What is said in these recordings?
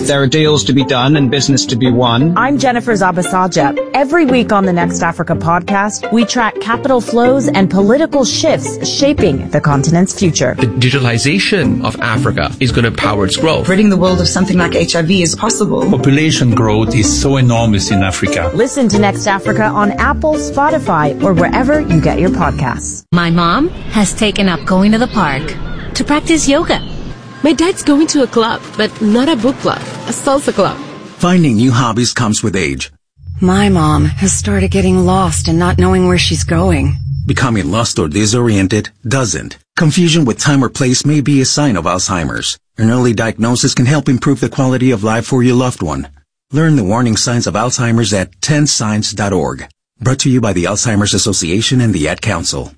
There are deals to be done and business to be won. I'm Jennifer Zabasaja. Every week on the Next Africa podcast, we track capital flows and political shifts shaping the continent's future. The digitalization of Africa is going to power its growth. Ridding the world of something like HIV is possible. Population growth is so enormous in Africa. Listen to Next Africa on Apple, Spotify, or wherever you get your podcasts. My mom has taken up going to the park to practice yoga. My dad's going to a club, but not a book club, a salsa club. Finding new hobbies comes with age. My mom has started getting lost and not knowing where she's going. Becoming lost or disoriented doesn't. Confusion with time or place may be a sign of Alzheimer's. An early diagnosis can help improve the quality of life for your loved one. Learn the warning signs of Alzheimer's at 10signs.org. Brought to you by the Alzheimer's Association and the Ad Council.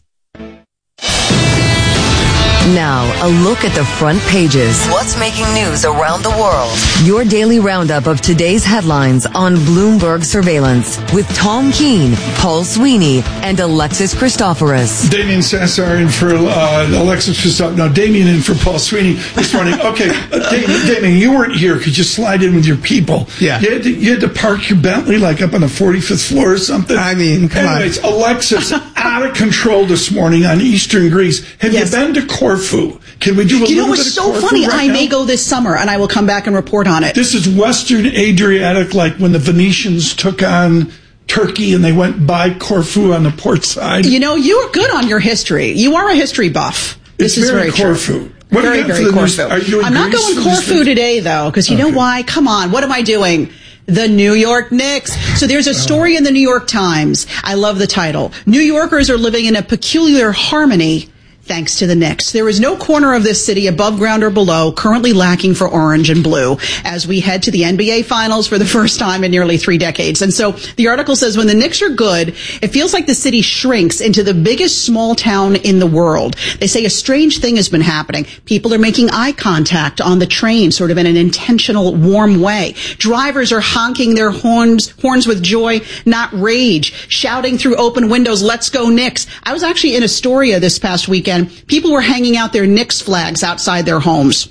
Now, a look at the front pages. What's making news around the world? Your daily roundup of today's headlines on Bloomberg Surveillance with Tom Keene, Paul Sweeney, and Alexis Christoforous. Damien Sassar in for Alexis Christoforous. No, Damien in for Paul Sweeney this morning. Okay, Damien, you weren't here. Could you slide in with your people? Yeah. You had to park your Bentley like up on the 45th floor or something? I mean, come on. Anyways, Alexis, out of control this morning on Eastern Greece. Have you been to Corfu? Can we do a little bit of Corfu? You know what's so funny? I may go this summer, and I will come back and report on it. This is Western Adriatic, like when the Venetians took on Turkey and they went by Corfu on the port side. You know, you are good on your history. You are a history buff. This is very Corfu. True. Very Corfu. I'm not going Corfu today, though, because you know why? Come on. What am I doing? The New York Knicks. So there's a story in the New York Times. I love the title. New Yorkers are living in a peculiar harmony thanks to the Knicks. There is no corner of this city, above ground or below, currently lacking for orange and blue as we head to the NBA Finals for the first time in nearly 3 decades. And so the article says when the Knicks are good, it feels like the city shrinks into the biggest small town in the world. They say a strange thing has been happening. People are making eye contact on the train, sort of in an intentional, warm way. Drivers are honking their horns with joy, not rage, shouting through open windows, "Let's go Knicks." I was actually in Astoria this past weekend. People were hanging out their Knicks flags outside their homes.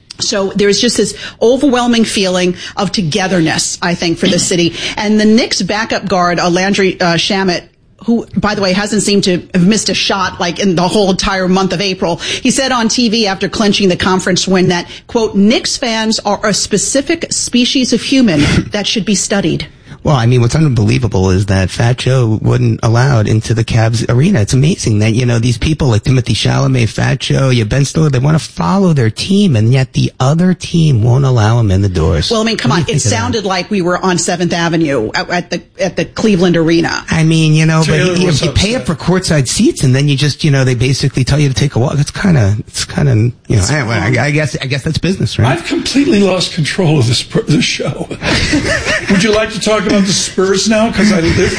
So there's just this overwhelming feeling of togetherness, I think, for the city. And the Knicks backup guard, Landry Shamet, who, by the way, hasn't seemed to have missed a shot like in the whole entire month of April. He said on TV after clinching the conference win that, quote, "Knicks fans are a specific species of human that should be studied." Well, I mean, what's unbelievable is that Fat Joe wasn't allowed into the Cavs arena. It's amazing that, you know, these people like Timothy Chalamet, Fat Joe, Ben Stiller, they want to follow their team, and yet the other team won't allow them in the doors. Well, I mean, come on. It sounded like we were on 7th Avenue at the Cleveland Arena. I mean, you know, but you pay up for courtside seats, and then you just, you know, they basically tell you to take a walk. It's kind of, you know, I guess that's business, right? I've completely lost control of this show. Would you like to talk about the Spurs now? Because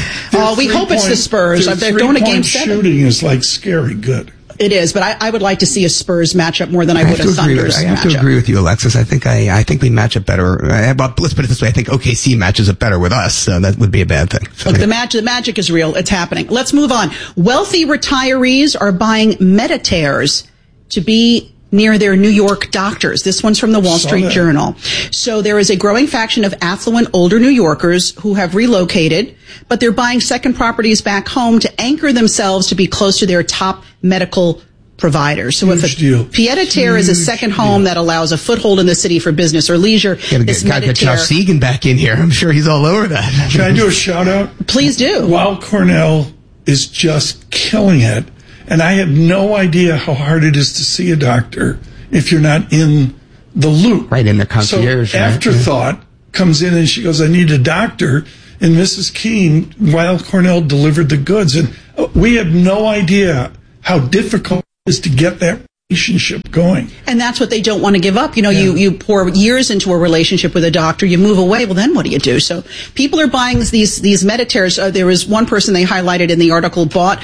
we hope it's the Spurs. They're going to Game 7. Shooting is like scary good. It is, but I would like to see a Spurs matchup more than I would a Thunder's matchup. I have to agree with you, Alexis. I think we match up better. Let's put it this way. I think OKC matches up better with us, so that would be a bad thing. So, look, the magic is real. It's happening. Let's move on. Wealthy retirees are buying Meditaires to be near their New York doctors. This one's from the Wall Street Journal. So there is a growing faction of affluent older New Yorkers who have relocated, but they're buying second properties back home to anchor themselves to be close to their top medical providers. So if a pied-à-terre is a second home that allows a foothold in the city for business or leisure, this Gotta get Josh Segan back in here. I'm sure he's all over that. Can I do a shout out? Please do. Weill Cornell is just killing it. And I have no idea how hard it is to see a doctor if you're not in the loop. Right, in their concierge. So Afterthought comes in and she goes, "I need a doctor." And Mrs. Keene, Weill Cornell delivered the goods. And we have no idea how difficult it is to get that relationship going. And that's what they don't want to give up. You know, you pour years into a relationship with a doctor, you move away, well, then what do you do? So people are buying these Meditaires. There was one person they highlighted in the article bought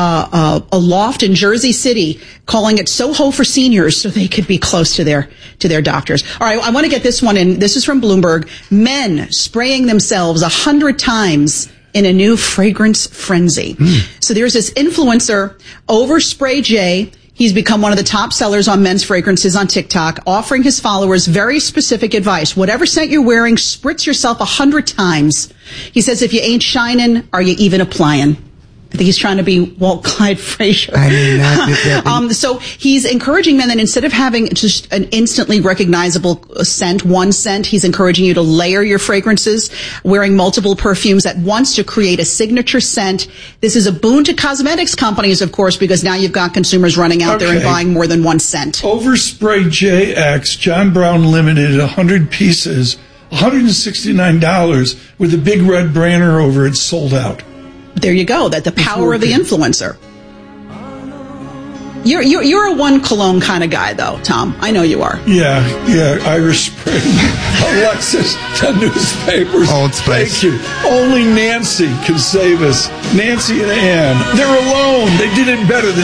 a loft in Jersey City, calling it Soho for seniors so they could be close to their doctors. All right, I want to get this one in. This is from Bloomberg. Men spraying themselves 100 times in a new fragrance frenzy. So there's this influencer, Overspray J, He's become one of the top sellers on men's fragrances on TikTok, offering his followers very specific advice. Whatever scent you're wearing, spritz yourself 100 times. He says, if you ain't shining, are you even applying? I think he's trying to be Walt Clyde Frazier. I mean, so he's encouraging men that instead of having just an instantly recognizable scent, one scent, he's encouraging you to layer your fragrances, wearing multiple perfumes at once to create a signature scent. This is a boon to cosmetics companies, of course, because now you've got consumers running out there and buying more than one scent. Overspray JX, John Brown Limited, 100 pieces, $169 with a big red banner over it, sold out. There you go. That the power of the influencer. You're a one cologne kind of guy, though, Tom. I know you are. Yeah. Irish Spring, Alexis, the newspapers. Old Spice. Thank you. Only Nancy can save us. Nancy and Ann. They're alone. They did it better than